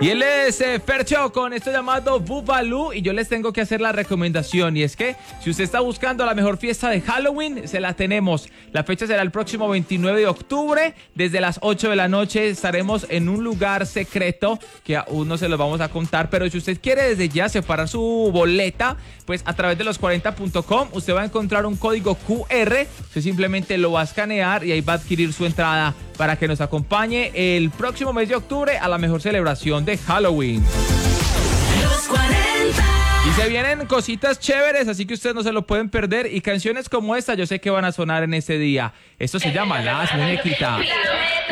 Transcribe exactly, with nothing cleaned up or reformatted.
Y él es eh, Fercho con esto llamado Bubalú. Y yo les tengo que hacer la recomendación. Y es que si usted está buscando la mejor fiesta de Halloween, se la tenemos. La fecha será el próximo veintinueve de octubre. Desde las ocho de la noche estaremos en un lugar secreto que aún no se los vamos a contar. Pero si usted quiere desde ya separar su boleta, pues a través de los cuarenta punto com usted va a encontrar un código cu erre. Usted simplemente lo va a escanear y ahí va a adquirir su entrada para que nos acompañe el próximo mes de octubre a la mejor celebración de Halloween. Los cuarenta. Y se vienen cositas chéveres, así que ustedes no se lo pueden perder. Y canciones como esta yo sé que van a sonar en ese día. Esto se llama Las Muñequitas.